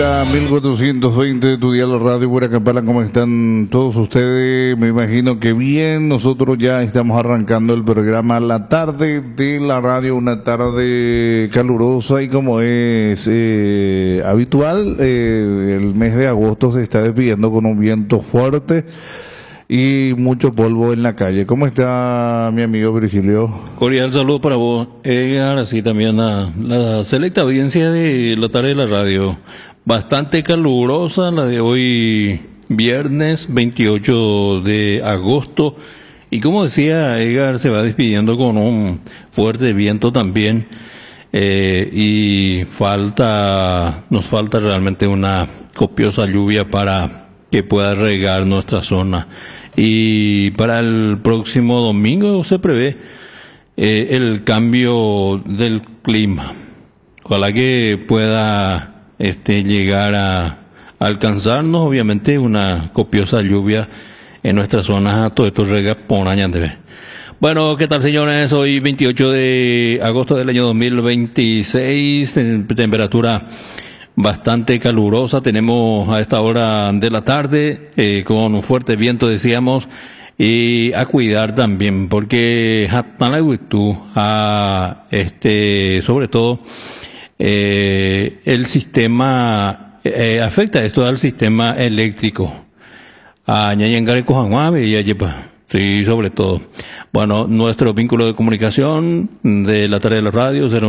la 1420 de tu dial radio Huiracampala. ¿Cómo están todos ustedes? Me imagino que bien. Nosotros ya estamos arrancando el programa La Tarde de la Radio, una tarde calurosa y como es habitual, el mes de agosto se está despidiendo con un viento fuerte y mucho polvo en la calle. ¿Cómo está mi amigo Virgilio? Cordial saludo para vos, Edgar, así también a la selecta audiencia de la tarde de la radio. Bastante calurosa la de hoy, viernes 28 de agosto. Y como decía Edgar, se va despidiendo con un fuerte viento también. Y nos falta realmente una copiosa lluvia para que pueda regar nuestra zona. Y para el próximo domingo se prevé el cambio del clima. Ojalá que pueda llegar a alcanzarnos, obviamente, una copiosa lluvia en nuestras zonas. Todo esto rega por años de ver. Bueno, ¿qué tal, señores? Hoy 28 de agosto del año 2026, temperatura bastante calurosa. Tenemos a esta hora de la tarde con un fuerte viento, decíamos, y a cuidar también, porque sobre todo el sistema afecta esto al sistema eléctrico. Sí, sobre todo. Bueno, nuestro vínculo de comunicación de la tarde de la radio